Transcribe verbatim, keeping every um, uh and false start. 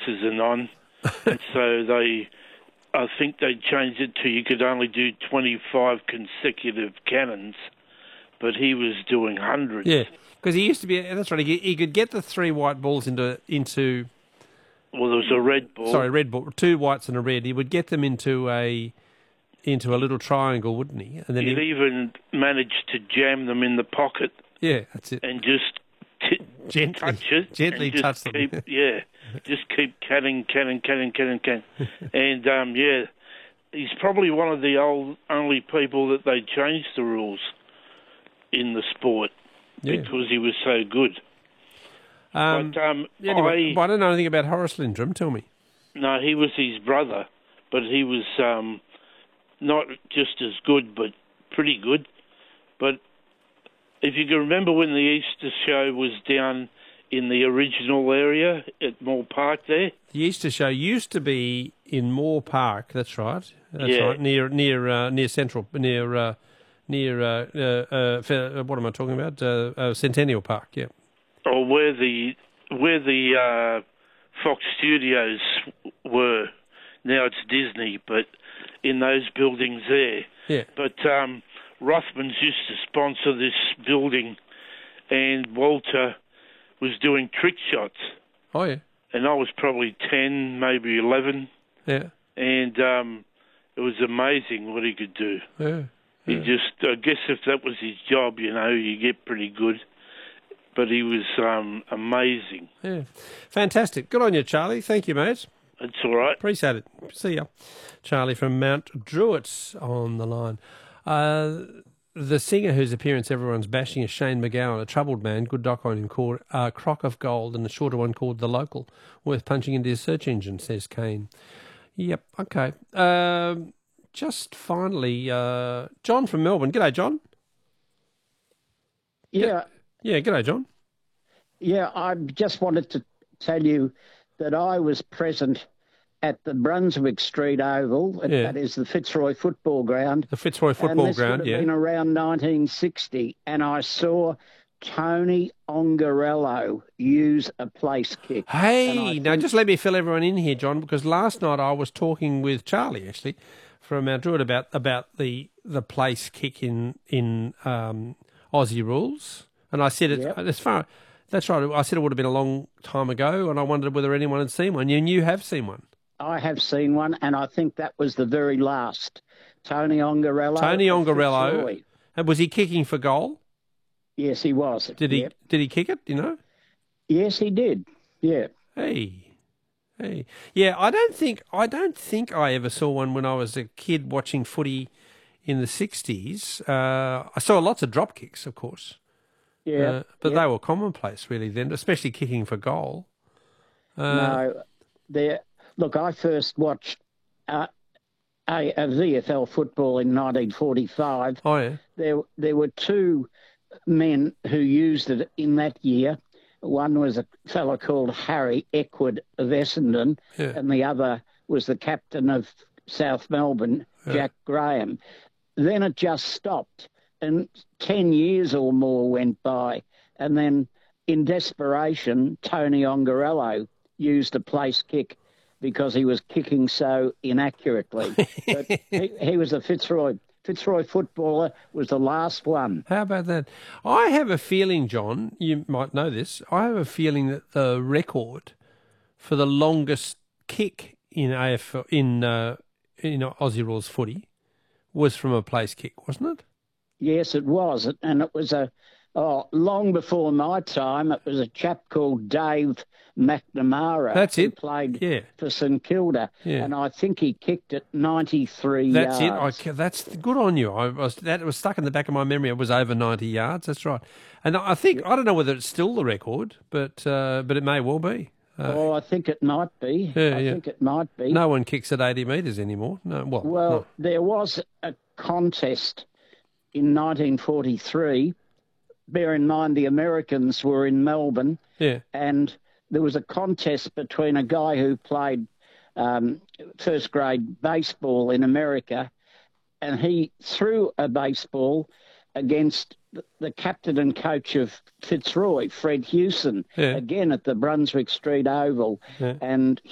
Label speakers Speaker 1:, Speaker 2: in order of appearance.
Speaker 1: races are on, and so they, I think they changed it to you could only do twenty-five consecutive cannons, but he was doing hundreds.
Speaker 2: Yeah, because he used to be. That's right. He, he could get the three white balls into into.
Speaker 1: Well, there was a red ball.
Speaker 2: Sorry, red ball. Two whites and a red. He would get them into a into a little triangle, wouldn't he? And then
Speaker 1: he'd
Speaker 2: he
Speaker 1: even manage to jam them in the pocket.
Speaker 2: Yeah, that's it.
Speaker 1: And just t-
Speaker 2: gently
Speaker 1: touch it.
Speaker 2: Gently
Speaker 1: just
Speaker 2: touch them.
Speaker 1: Keep, yeah, just keep canning, canning, canning, canning, canning. And, um, yeah, he's probably one of the old only people that they changed the rules in the sport
Speaker 2: yeah.
Speaker 1: because he was so good.
Speaker 2: Um,
Speaker 1: but, um,
Speaker 2: anyway,
Speaker 1: I,
Speaker 2: but I don't know anything about Horace Lindrum. Tell me.
Speaker 1: No, he was his brother, but he was um, not just as good, but pretty good. But if you can remember when the Easter show was down in the original area at Moore Park there?
Speaker 2: The Easter show used to be in Moore Park, that's right. That's
Speaker 1: yeah.
Speaker 2: right, near near uh, near Central, near, uh, near uh, uh, uh, what am I talking about? Uh, uh, Centennial Park, yeah.
Speaker 1: Or where the, where the uh, Fox Studios were. Now it's Disney, but in those buildings there.
Speaker 2: Yeah.
Speaker 1: But um, Rothmans used to sponsor this building, and Walter was doing trick shots.
Speaker 2: Oh, yeah.
Speaker 1: And I was probably ten, maybe eleven.
Speaker 2: Yeah.
Speaker 1: And um, it was amazing what he could do.
Speaker 2: Yeah.
Speaker 1: He
Speaker 2: yeah.
Speaker 1: just, I guess if that was his job, you know, you get pretty good. But he was um, amazing.
Speaker 2: Yeah. Fantastic. Good on you, Charlie. Thank you, mate.
Speaker 1: That's all right.
Speaker 2: Appreciate it. See ya. Charlie from Mount Druitt's on the line. Uh, the singer whose appearance everyone's bashing is Shane McGowan, a troubled man. Good doc on him called uh, Crock of Gold, and the shorter one called The Local. Worth punching into his search engine, says Kane. Yep, okay. Um, just finally, uh, John from Melbourne. G'day, John.
Speaker 3: Yeah.
Speaker 2: Yeah, g'day, John.
Speaker 3: Yeah, I just wanted to tell you that I was present at the Brunswick Street Oval,
Speaker 2: Yeah.
Speaker 3: that is the Fitzroy Football Ground.
Speaker 2: The Fitzroy Football
Speaker 3: and this
Speaker 2: Ground,
Speaker 3: would have
Speaker 2: yeah.
Speaker 3: been around nineteen sixty, and I saw Tony Ongarello use a place kick.
Speaker 2: Hey, now just let me fill everyone in here, John, because last night I was talking with Charlie, actually, from Mount Druitt about about the the place kick in in um, Aussie rules, and I said it
Speaker 3: Yep.
Speaker 2: as far. That's right. I said it would have been a long time ago, and I wondered whether anyone had seen one. And you have seen one.
Speaker 3: I have seen one, and I think that was the very last. Tony Ongarello.
Speaker 2: Tony
Speaker 3: of
Speaker 2: Ongarello.
Speaker 3: Fitzroy.
Speaker 2: And was he kicking for goal?
Speaker 3: Yes, he was.
Speaker 2: Did he?
Speaker 3: Yep.
Speaker 2: Did he kick it? You know?
Speaker 3: Yes, he did. Yeah.
Speaker 2: Hey, hey, yeah. I don't think I don't think I ever saw one when I was a kid watching footy in the sixties. Uh, I saw lots of drop kicks, of course.
Speaker 3: Yeah,
Speaker 2: uh, but
Speaker 3: yeah.
Speaker 2: they were commonplace really then, especially kicking for goal. Uh,
Speaker 3: no, there. Look, I first watched uh, a, a V F L football in nineteen forty-five.
Speaker 2: Oh yeah.
Speaker 3: There, there were two men who used it in that year. One was a fellow called Harry Eckwood of Essendon,
Speaker 2: Yeah.
Speaker 3: and the other was the captain of South Melbourne,
Speaker 2: Yeah.
Speaker 3: Jack Graham. Then it just stopped, and ten years or more went by, and then in desperation, Tony Ongarello used a place kick because he was kicking so inaccurately. But he, he was a Fitzroy Fitzroy footballer, was the last one.
Speaker 2: How about that? I have a feeling, John, you might know this, I have a feeling that the record for the longest kick in A F L, in, uh, in Aussie rules footy was from a place kick, wasn't it?
Speaker 3: Yes, it was. And it was a, oh, long before my time, it was a chap called Dave McNamara.
Speaker 2: That's
Speaker 3: who
Speaker 2: it.
Speaker 3: played
Speaker 2: Yeah.
Speaker 3: for St Kilda.
Speaker 2: Yeah.
Speaker 3: And I think he kicked it ninety-three
Speaker 2: That's
Speaker 3: yards.
Speaker 2: it. I, ca- that's good on you. I was that was stuck in the back of my memory. It was over ninety yards. That's right. And I think I don't know whether it's still the record, but uh, but it may well be. Uh,
Speaker 3: Oh, I think it might be.
Speaker 2: Yeah,
Speaker 3: I
Speaker 2: yeah.
Speaker 3: think it might be.
Speaker 2: no one kicks at eighty metres anymore. No. Well.
Speaker 3: Well,
Speaker 2: no.
Speaker 3: there was a contest in nineteen forty-three. Bear in mind the Americans were in Melbourne,
Speaker 2: Yeah.
Speaker 3: and there was a contest between a guy who played um, first grade baseball in America, and he threw a baseball against the, the captain and coach of Fitzroy, Fred Hewson,
Speaker 2: Yeah.
Speaker 3: again at the Brunswick Street Oval,
Speaker 2: Yeah.
Speaker 3: and